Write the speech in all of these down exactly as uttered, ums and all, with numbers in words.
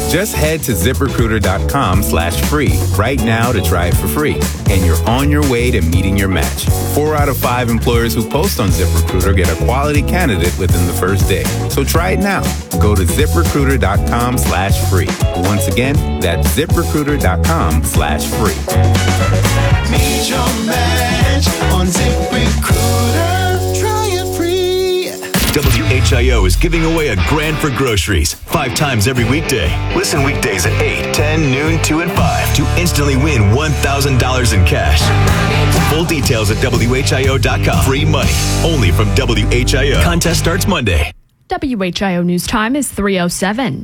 Just head to ZipRecruiter.com slash free right now to try it for free. And you're on your way to meeting your match. Four out of five employers who post on ZipRecruiter get a quality candidate within the first day. So try it now. Go to ZipRecruiter.com slash free. Once again, that's ZipRecruiter.com slash free. Meet your match on ZipRecruiter. Try it free. W H I O is giving away a grand for groceries five times every weekday. Listen weekdays at eight, ten, noon, two, and five to instantly win one thousand dollars in cash. Full details at W H I O dot com. Free money only from W H I O. Contest starts Monday. W H I O News Time is three oh seven.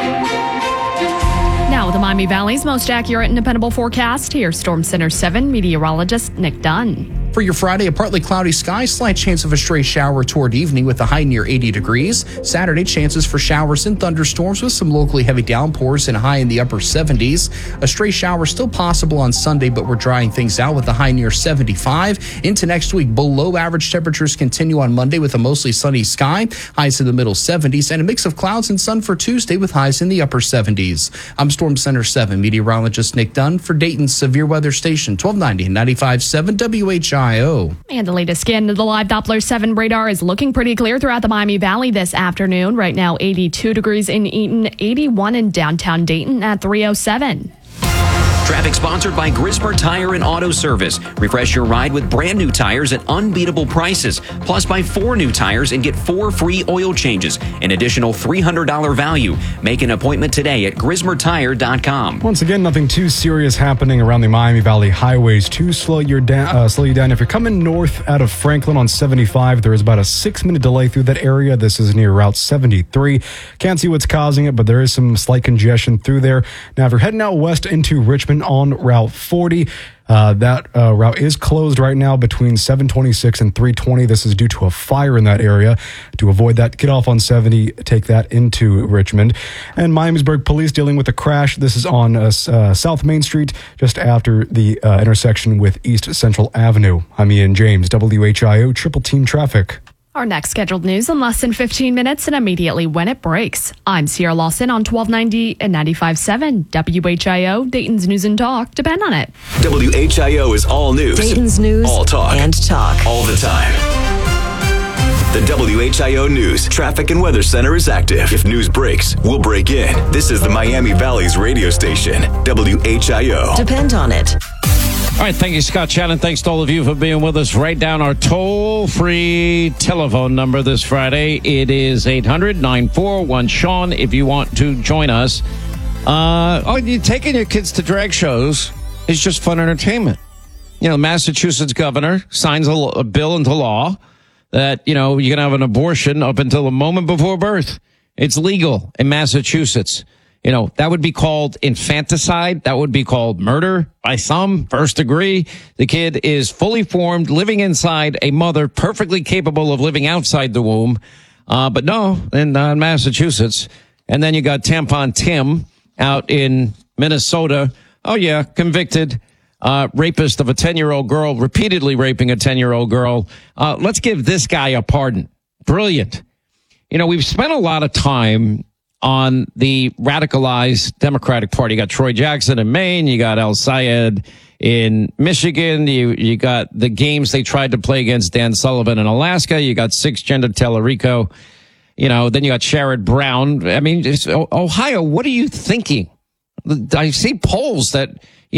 Now, the Miami Valley's most accurate and dependable forecast. Here's Storm Center seven meteorologist Nick Dunn. For your Friday, a partly cloudy sky, slight chance of a stray shower toward evening with a high near eighty degrees. Saturday, chances for showers and thunderstorms with some locally heavy downpours and a high in the upper seventies. A stray shower still possible on Sunday, but we're drying things out with a high near seventy-five. Into next week, below average temperatures continue on Monday with a mostly sunny sky, highs in the middle seventies, and a mix of clouds and sun for Tuesday with highs in the upper seventies. I'm Storm Center seven meteorologist Nick Dunn for Dayton's Severe Weather Station, twelve ninety and ninety-five point seven W H I O. And the latest scan of the live Doppler seven radar is looking pretty clear throughout the Miami Valley this afternoon. Right now, eighty-two degrees in Eaton, eighty-one in downtown Dayton at three oh seven. Traffic sponsored by Grismer Tire and Auto Service. Refresh your ride with brand new tires at unbeatable prices. Plus, buy four new tires and get four free oil changes. An additional three hundred dollars value. Make an appointment today at Grismer Tire dot com. Once again, nothing too serious happening around the Miami Valley highways to slow, your da- uh, slow you down. If you're coming north out of Franklin on seventy-five, there is about a six-minute delay through that area. This is near Route seventy-three. Can't see what's causing it, but there is some slight congestion through there. Now, if you're heading out west into Richmond on Route forty, uh, that uh, route is closed right now between seven twenty-six and three twenty. This is due to a fire in that area. To avoid that, get off on seventy, take that into Richmond. And Miamisburg Police dealing with a crash. This is on uh, uh, South Main Street, just after the uh, intersection with East Central Avenue. I'm Ian James, W H I O Triple Team Traffic. Our next scheduled news in less than fifteen minutes and immediately when it breaks. I'm Sierra Lawson on twelve ninety and ninety-five point seven W H I O, Dayton's News and Talk. Depend on it. W H I O is all news. Dayton's News all talk. and talk. All the time. The W H I O News Traffic and Weather Center is active. If news breaks, we'll break in. This is the Miami Valley's radio station, W H I O. Depend on it. All right, thank you, Scott Shannon. Thanks to all of you for being with us. Write down our toll-free telephone number this Friday. It is eight hundred, nine four one, Sean if you want to join us. Uh, oh, you taking your kids to drag shows is just fun entertainment. You know, Massachusetts governor signs a, a bill into law that, you know, you can have an abortion up until the moment before birth. It's legal in Massachusetts. You know, that would be called infanticide. That would be called murder by some, first degree. The kid is fully formed, living inside a mother, perfectly capable of living outside the womb. Uh, but no, in uh, Massachusetts. And then you got Tampon Tim out in Minnesota. Oh, yeah, convicted uh, rapist of a ten-year-old girl, repeatedly raping a ten-year-old girl. Uh, let's give this guy a pardon. Brilliant. You know, we've spent a lot of time on the radicalized Democratic Party. You got Troy Jackson in Maine. You got El Sayed in Michigan. You you got the games they tried to play against Dan Sullivan in Alaska. You got six-gender Tellerico. You know, then you got Sherrod Brown. I mean, just, Ohio, what are you thinking? I see polls that